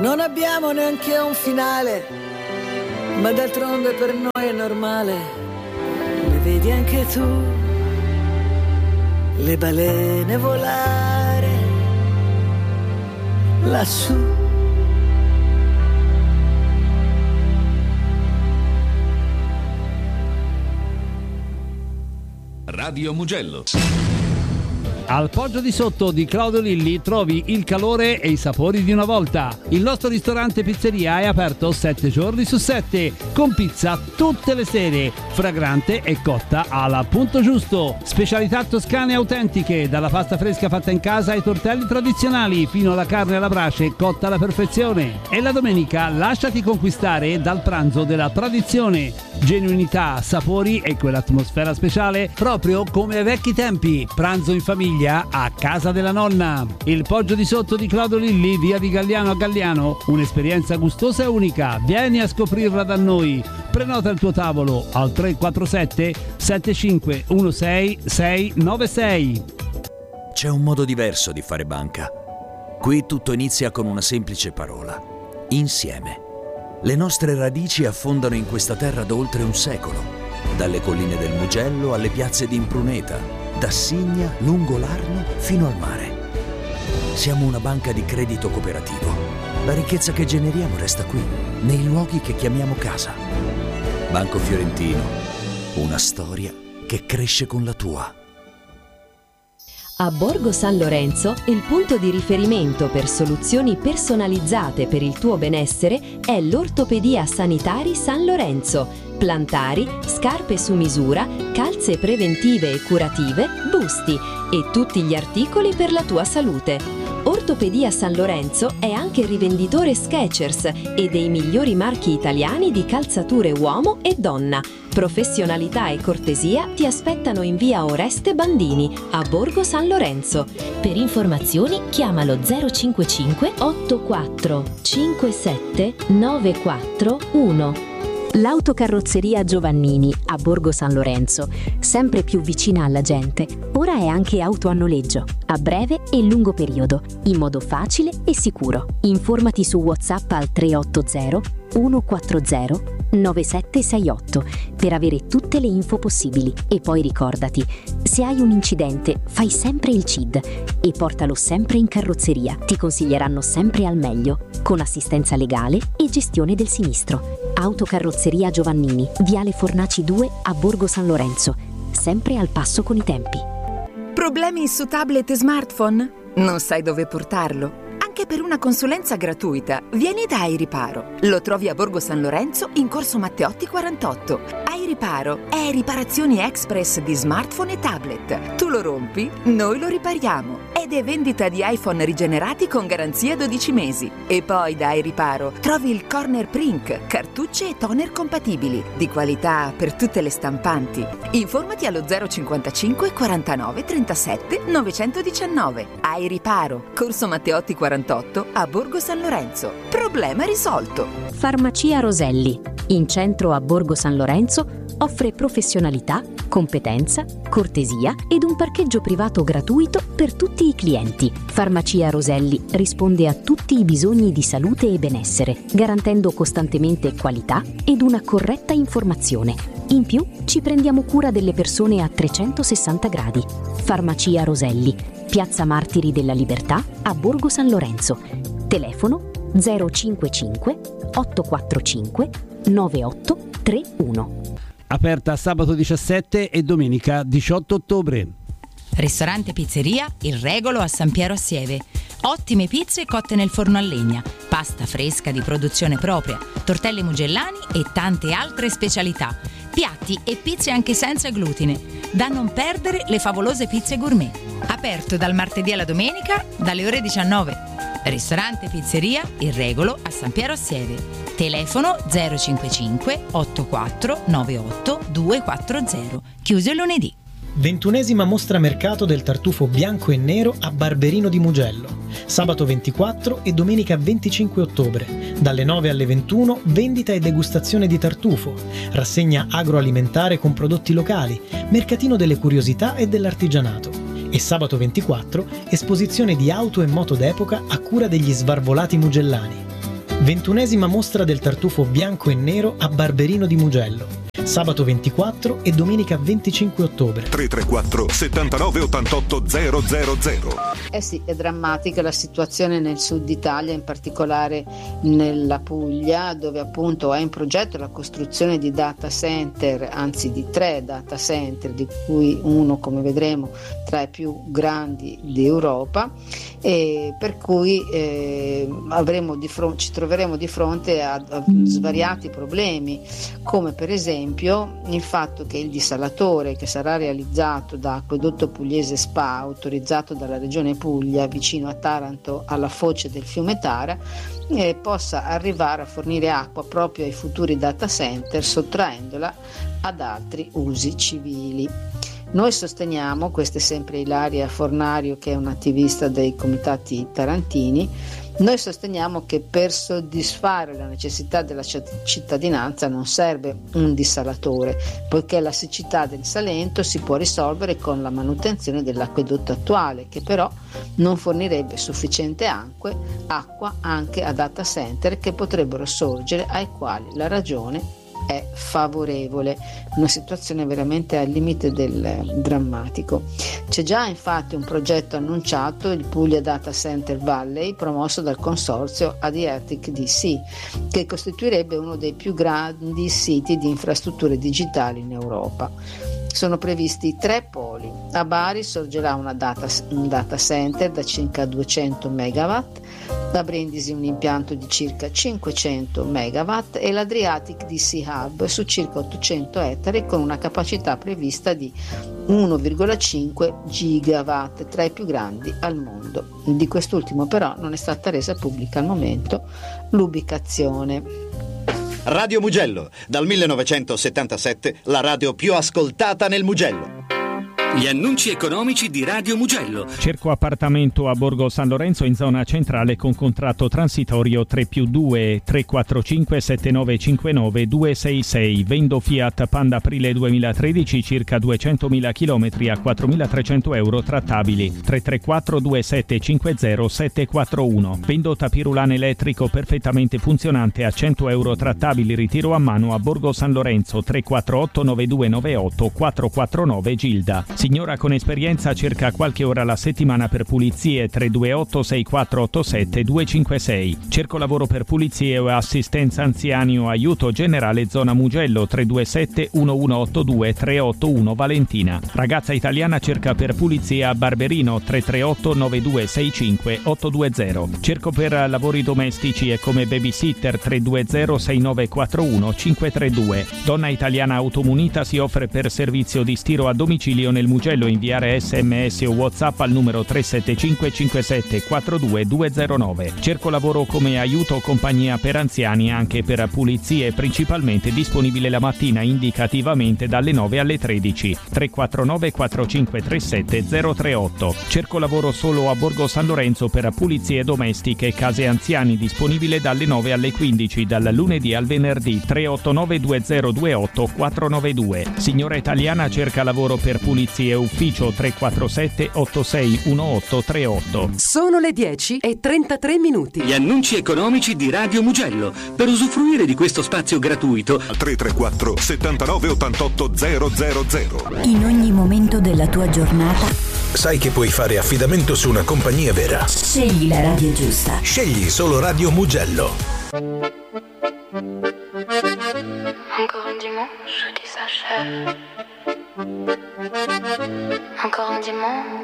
Non abbiamo neanche un finale, ma d'altronde per noi è normale. Le vedi anche tu, le balene volare lassù. Radio Mugello. Al Poggio di Sotto di Claudio Lilli trovi il calore e i sapori di una volta. Il nostro ristorante pizzeria è aperto 7 giorni su 7, con pizza tutte le sere, fragrante e cotta al punto giusto. Specialità toscane autentiche, dalla pasta fresca fatta in casa ai tortelli tradizionali, fino alla carne alla brace cotta alla perfezione. E la domenica lasciati conquistare dal pranzo della tradizione. Genuinità, sapori e quell'atmosfera speciale proprio come ai vecchi tempi. Pranzo in famiglia a casa della nonna. Il Poggio di Sotto di Claudio Lilli, via di Galliano a Galliano, un'esperienza gustosa e unica. Vieni a scoprirla da noi. Prenota il tuo tavolo al 347 7516 696. C'è un modo diverso di fare banca. Qui tutto inizia con una semplice parola: insieme. Le nostre radici affondano in questa terra da oltre un secolo, dalle colline del Mugello alle piazze di Impruneta, da Signa, lungo l'Arno, fino al mare. Siamo una banca di credito cooperativo. La ricchezza che generiamo resta qui, nei luoghi che chiamiamo casa. Banco Fiorentino, una storia che cresce con la tua. A Borgo San Lorenzo, il punto di riferimento per soluzioni personalizzate per il tuo benessere è l'Ortopedia Sanitari San Lorenzo. Plantari, scarpe su misura, calze preventive e curative, busti e tutti gli articoli per la tua salute. Ortopedia San Lorenzo è anche rivenditore Skechers e dei migliori marchi italiani di calzature uomo e donna. Professionalità e cortesia ti aspettano in via Oreste Bandini, a Borgo San Lorenzo. Per informazioni chiamalo 055 84 57 941. L'autocarrozzeria Giovannini a Borgo San Lorenzo, sempre più vicina alla gente, ora è anche auto a noleggio, a breve e lungo periodo, in modo facile e sicuro. Informati su WhatsApp al 380 140 9768 per avere tutte le info possibili. E poi ricordati, se hai un incidente fai sempre il CID e portalo sempre in carrozzeria. Ti consiglieranno sempre al meglio, con assistenza legale e gestione del sinistro. Autocarrozzeria Giovannini, Viale Fornaci 2 a Borgo San Lorenzo, sempre al passo con i tempi. Problemi su tablet e smartphone? Non sai dove portarlo? Anche per una consulenza gratuita, vieni da iRiparo. Lo trovi a Borgo San Lorenzo in corso Matteotti 48. iRiparo è riparazioni express di smartphone e tablet. Tu lo rompi, noi lo ripariamo. Ed è vendita di iPhone rigenerati con garanzia 12 mesi. E poi da iRiparo trovi il Corner Print, cartucce e toner compatibili, di qualità per tutte le stampanti. Informati allo 055 49 37 919. iRiparo, corso Matteotti 48 a Borgo San Lorenzo. Problema risolto. Farmacia Roselli, in centro a Borgo San Lorenzo, offre professionalità, competenza, cortesia ed un parcheggio privato gratuito per tutti i clienti. Farmacia Roselli risponde a tutti i bisogni di salute e benessere, garantendo costantemente qualità ed una corretta informazione. In più, ci prendiamo cura delle persone a 360 gradi. Farmacia Roselli, Piazza Martiri della Libertà a Borgo San Lorenzo. Telefono 055 845 9831. Aperta sabato 17 e domenica 18 ottobre. Ristorante Pizzeria Il Regolo a San Piero a Sieve. Ottime pizze cotte nel forno a legna, pasta fresca di produzione propria, tortelli mugellani e tante altre specialità. Piatti e pizze anche senza glutine. Da non perdere le favolose pizze gourmet. Aperto dal martedì alla domenica dalle ore 19. Ristorante Pizzeria Il Regolo a San Piero a Sieve. Telefono 055 84 98 240. Chiuso il lunedì. 21esima mostra mercato del tartufo bianco e nero a Barberino di Mugello. Sabato 24 e domenica 25 ottobre. Dalle 9 alle 21 vendita e degustazione di tartufo, rassegna agroalimentare con prodotti locali, mercatino delle curiosità e dell'artigianato. E sabato 24 esposizione di auto e moto d'epoca a cura degli Svarvolati Mugellani. 21esima mostra del tartufo bianco e nero a Barberino di Mugello. Sabato 24 e domenica 25 ottobre. 334 79 88 000. Eh sì, è drammatica la situazione nel sud Italia, in particolare nella Puglia, dove appunto è in progetto la costruzione di data center, anzi di 3 data center, di cui uno, come vedremo, tra i più grandi d'Europa, e per cui ci troveremo di fronte a svariati problemi, come per esempio il fatto che il dissalatore, che sarà realizzato da Acquedotto Pugliese SpA, autorizzato dalla Regione Puglia vicino a Taranto alla foce del fiume Tara, possa arrivare a fornire acqua proprio ai futuri data center, sottraendola ad altri usi civili. Noi sosteniamo, questa è sempre Ilaria Fornario, che è un'attivista dei comitati tarantini, noi sosteniamo che per soddisfare la necessità della cittadinanza non serve un dissalatore, poiché la siccità del Salento si può risolvere con la manutenzione dell'acquedotto attuale, che però non fornirebbe sufficiente acqua anche a data center che potrebbero sorgere, ai quali la Regione è favorevole. Una situazione veramente al limite del drammatico. C'è già infatti un progetto annunciato, il Puglia Data Center Valley, promosso dal consorzio Adriatic DC, che costituirebbe uno dei più grandi siti di infrastrutture digitali in Europa. Sono previsti 3 poli. A Bari sorgerà un data center da circa 200 MW, a Brindisi un impianto di circa 500 MW e l'Adriatic DC Hub su circa 800 ettari con una capacità prevista di 1,5 gigawatt, tra i più grandi al mondo. Di quest'ultimo però non è stata resa pubblica al momento l'ubicazione. Radio Mugello, dal 1977 la radio più ascoltata nel Mugello. Gli annunci economici di Radio Mugello. Cerco appartamento a Borgo San Lorenzo in zona centrale con contratto transitorio 3+2 345 7959 266. Vendo Fiat Panda aprile 2013 circa 200.000 km a 4.300 euro trattabili. 334 2750 741. Vendo Tapirulan elettrico perfettamente funzionante a 100 euro trattabili, ritiro a mano a Borgo San Lorenzo. 348 9298 449 Gilda. Signora con esperienza cerca qualche ora alla settimana per pulizie. 328 6487 256. Cerco lavoro per pulizie o assistenza anziani o aiuto generale zona Mugello. 327 1182 381 Valentina. Ragazza italiana cerca per pulizie a Barberino. 338 9265 820. Cerco per lavori domestici e come babysitter. 320 6941 532. Donna italiana automunita si offre per servizio di stiro a domicilio nel Mugello. Inviare SMS o WhatsApp al numero 375 57 42 209. Cerco lavoro come aiuto compagnia per anziani, anche per pulizie, principalmente disponibile la mattina indicativamente dalle 9 alle 13. 349 4537 038. Cerco lavoro solo a Borgo San Lorenzo per pulizie domestiche, case anziani, disponibile dalle 9 alle 15 dal lunedì al venerdì. 389 2028 492. Signora italiana cerca lavoro per pulizie ufficio. 347 8618 38. Sono le 10:33. Gli annunci economici di Radio Mugello. Per usufruire di questo spazio gratuito 334 79 88 000. In ogni momento della tua giornata sai che puoi fare affidamento su una compagnia vera. scegli la radio giusta. Scegli solo Radio Mugello. Encore un dimanche qui s'achève. Encore un dimanche